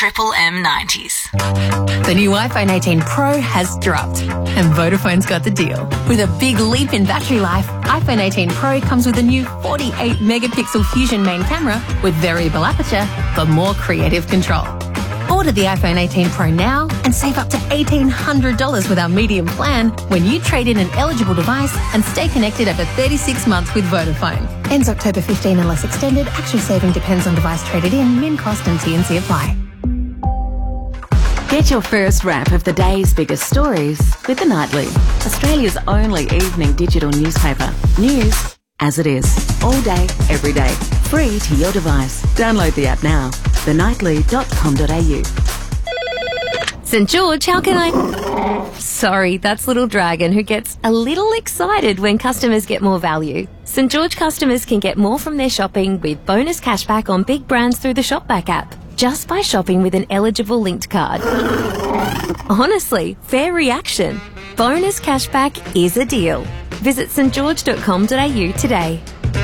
Triple M 90s. The new iPhone 18 Pro has dropped, and Vodafone's got the deal. With a big leap in battery life, iPhone 18 Pro comes with a new 48-megapixel Fusion main camera with variable aperture for more creative control. Order the iPhone 18 Pro now and save up to $1,800 with our medium plan when you trade in an eligible device and stay connected over 36 months with Vodafone. Ends October 15 unless extended. Actual saving depends on device traded in, min cost and T&C apply. Get your first wrap of the day's biggest stories with The Nightly, Australia's only evening digital newspaper. News as it is, all day, every day, free to your device. Download the app now, thenightly.com.au. St George, how can I... Sorry, that's Little Dragon, who gets a little excited when customers get more value. St George customers can get more from their shopping with bonus cashback on big brands through the Shopback app, just by shopping with an eligible linked card. Honestly, fair reaction. Bonus cashback is a deal. Visit stgeorge.com.au today.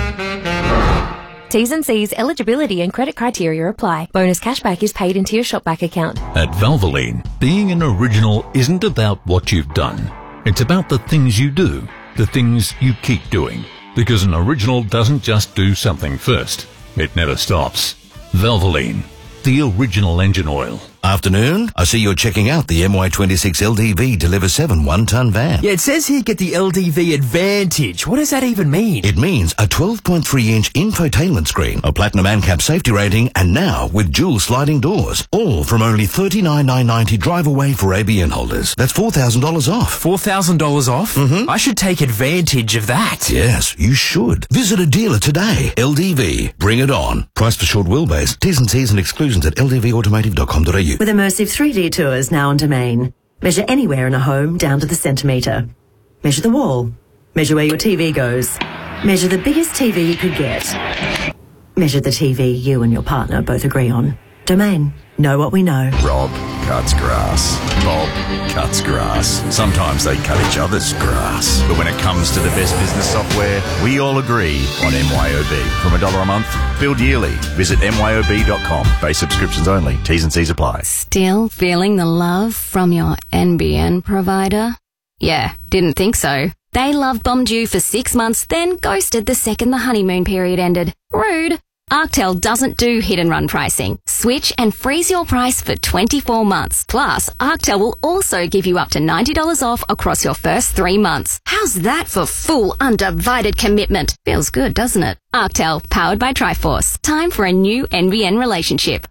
T's and C's, eligibility and credit criteria apply. Bonus cashback is paid into your Shopback account. At Valvoline, being an original isn't about what you've done. It's about the things you do, the things you keep doing. Because an original doesn't just do something first. It never stops. Valvoline, the original engine oil. Afternoon, I see you're checking out the MY26 LDV Deliver 7 one-ton van. Yeah, it says here get the LDV Advantage. What does that even mean? It means a 12.3-inch infotainment screen, a platinum ANCAP safety rating, and now with dual sliding doors. All from only $39,990 drive away for ABN holders. That's $4,000 off. $4,000 off? Mm-hmm. I should take advantage of that. Yes, you should. Visit a dealer today. LDV. Bring it on. Price for short wheelbase. T's and C's and exclusions at ldvautomotive.com.au. With immersive 3D tours now on Domain. Measure anywhere in a home down to the centimetre. Measure the wall. Measure where your TV goes. Measure the biggest TV you could get. Measure the TV you and your partner both agree on. Domain. Know what we know. Rob cuts grass. Bob cuts grass. Sometimes they cut each other's grass. But when it comes to the best business software, we all agree on MYOB. From $1 a month, billed yearly. Visit myob.com. Base subscriptions only. T's and C's apply. Still feeling the love from your NBN provider? Yeah, didn't think so. They love bombed you for 6 months, then ghosted the second the honeymoon period ended. Rude. Arctel doesn't do hit-and-run pricing. Switch and freeze your price for 24 months. Plus, Arctel will also give you up to $90 off across your first 3 months. How's that for full, undivided commitment? Feels good, doesn't it? Arctel, powered by Triforce. Time for a new NBN relationship.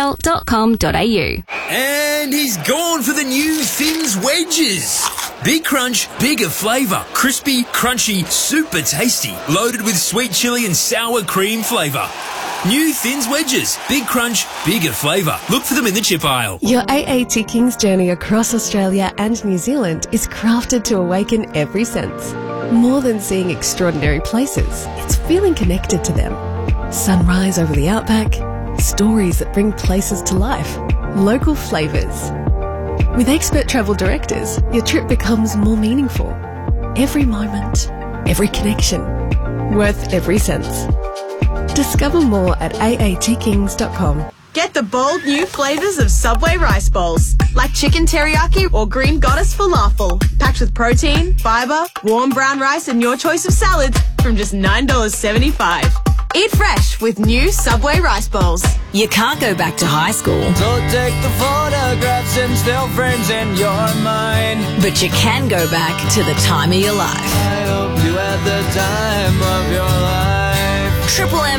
Arctel.com.au. And he's gone for the new Thins wedges. Big crunch, bigger flavour. Crispy, crunchy, super tasty. Loaded with sweet chilli and sour cream flavour. New Thins wedges. Big crunch, bigger flavour. Look for them in the chip aisle. Your AAT Kings journey across Australia and New Zealand is crafted to awaken every sense. More than seeing extraordinary places, it's feeling connected to them. Sunrise over the outback, stories that bring places to life, local flavours. With expert travel directors, your trip becomes more meaningful. Every moment, every connection, worth every cent. Discover more at aatkings.com. Get the bold new flavours of Subway rice bowls, like chicken teriyaki or green goddess falafel, packed with protein, fibre, warm brown rice and your choice of salads from just $9.75. Eat fresh with new Subway rice bowls. You can't go back to high school, So take the photographs and still frames in your mind. but you can go back to the time of your life. I hope you had the time of your life. Triple